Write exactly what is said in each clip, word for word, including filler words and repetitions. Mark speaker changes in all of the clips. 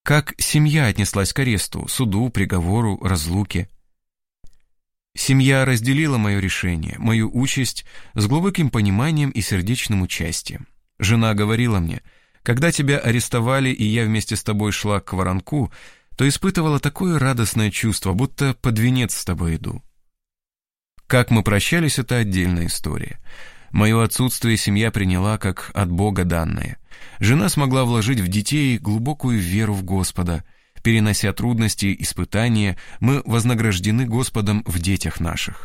Speaker 1: Как семья отнеслась к аресту, суду, приговору, разлуке? Семья разделила мое решение, мою участь с глубоким пониманием и сердечным участием. Жена говорила мне: когда тебя арестовали и я вместе с тобой шла к воронку, то испытывала такое радостное чувство, будто под венец с тобой иду. Как мы прощались, это отдельная история. Мое отсутствие семья приняла как от Бога данное. Жена смогла вложить в детей глубокую веру в Господа. Перенося трудности, испытания, мы вознаграждены Господом в детях наших.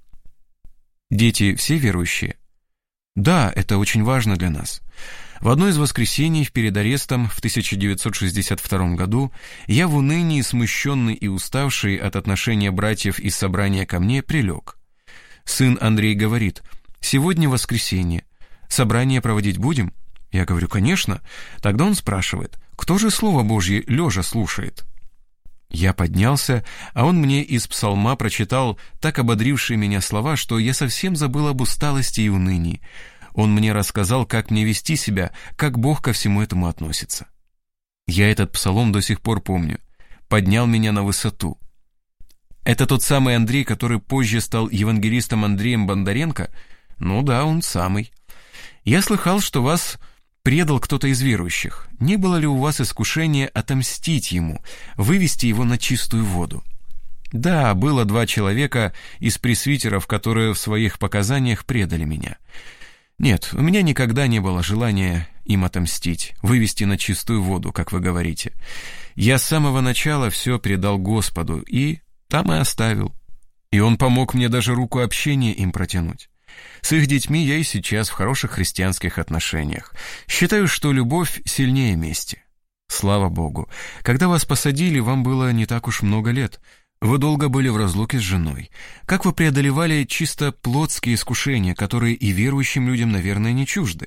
Speaker 1: Дети все верующие? Да, это очень важно для нас. В одно из воскресений перед арестом в тысяча девятьсот шестьдесят втором году я в унынии, смущенный и уставший от отношения братьев из собрания ко мне, прилег. Сын Андрей говорит: «Сегодня воскресенье. Собрание проводить будем?» Я говорю: «Конечно». Тогда он спрашивает: «Кто же Слово Божье лежа слушает?» Я поднялся, а он мне из псалма прочитал так ободрившие меня слова, что я совсем забыл об усталости и унынии. Он мне рассказал, как мне вести себя, как Бог ко всему этому относится. Я этот псалом до сих пор помню. Поднял меня на высоту. Это тот самый Андрей, который позже стал евангелистом Андреем Бондаренко? Ну да, он самый. Я слыхал, что вас предал кто-то из верующих. Не было ли у вас искушения отомстить ему, вывести его на чистую воду? Да, было два человека из пресвитеров, которые в своих показаниях предали меня. Нет, у меня никогда не было желания им отомстить, вывести на чистую воду, как вы говорите. Я с самого начала все предал Господу и там и оставил. И Он помог мне даже руку общения им протянуть. С их детьми я и сейчас в хороших христианских отношениях. Считаю, что любовь сильнее мести. Слава Богу. Когда вас посадили, вам было не так уж много лет. Вы долго были в разлуке с женой. Как вы преодолевали чисто плотские искушения, которые и верующим людям, наверное, не чужды?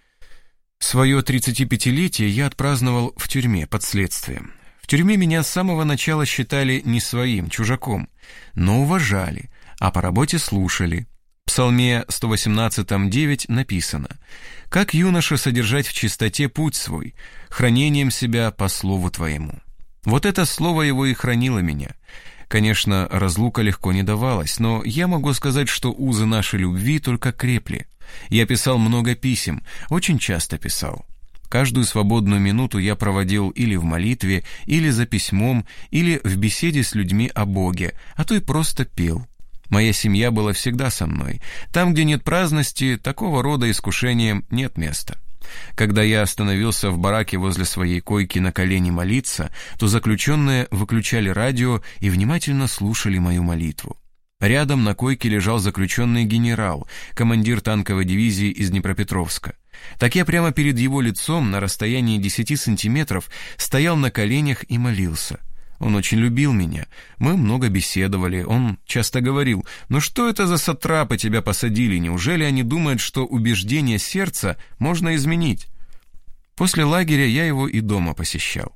Speaker 1: Свое тридцатипятилетие я отпраздновал в тюрьме под следствием. В тюрьме меня с самого начала считали не своим, чужаком, но уважали, а по работе слушали. В Псалме сто восемнадцатом девять написано: «Как юноша содержать в чистоте путь свой, хранением себя по слову твоему». Вот это слово его и хранило меня. Конечно, разлука легко не давалась, но я могу сказать, что узы нашей любви только крепли. Я писал много писем, очень часто писал. Каждую свободную минуту я проводил или в молитве, или за письмом, или в беседе с людьми о Боге, а то и просто пел. Моя семья была всегда со мной. Там, где нет праздности, такого рода искушениям нет места. Когда я остановился в бараке возле своей койки на колени молиться, то заключенные выключали радио и внимательно слушали мою молитву. Рядом на койке лежал заключенный генерал, командир танковой дивизии из Днепропетровска. Так я прямо перед его лицом на расстоянии десяти сантиметров стоял на коленях и молился. Он очень любил меня, мы много беседовали, он часто говорил: «Ну что это за сатрапы тебя посадили, неужели они думают, что убеждения сердца можно изменить?» После лагеря я его и дома посещал.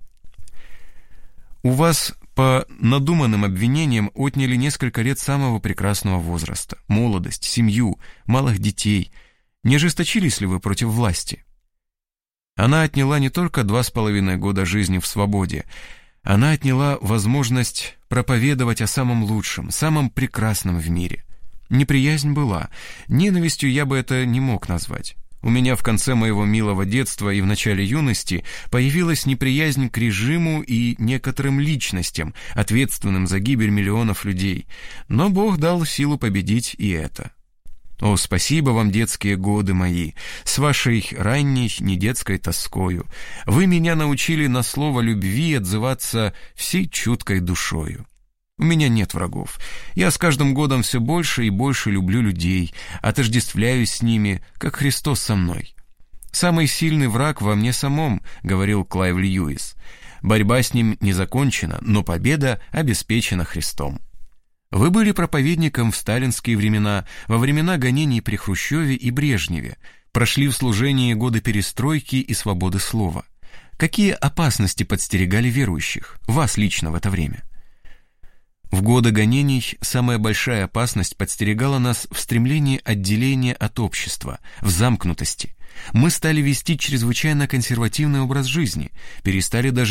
Speaker 1: У вас по надуманным обвинениям отняли несколько лет самого прекрасного возраста, молодость, семью, малых детей. Не ожесточились ли вы против власти? Она отняла не только два с половиной года жизни в свободе, она отняла возможность проповедовать о самом лучшем, самом прекрасном в мире. Неприязнь была, ненавистью я бы это не мог назвать. У меня в конце моего милого детства и в начале юности появилась неприязнь к режиму и некоторым личностям, ответственным за гибель миллионов людей. Но Бог дал силу победить и это. О, спасибо вам, детские годы мои, с вашей ранней недетской тоскою. Вы меня научили на слово любви отзываться всей чуткой душою. У меня нет врагов. Я с каждым годом все больше и больше люблю людей, отождествляюсь с ними, как Христос со мной. «Самый сильный враг во мне самом», — говорил Клайв Льюис. «Борьба с ним не закончена, но победа обеспечена Христом». Вы были проповедником в сталинские времена, во времена гонений при Хрущеве и Брежневе, прошли в служении годы перестройки и свободы слова. Какие опасности подстерегали верующих, вас лично в это время? В годы гонений самая большая опасность подстерегала нас в стремлении отделения от общества, в замкнутости. Мы стали вести чрезвычайно консервативный образ жизни, перестали даже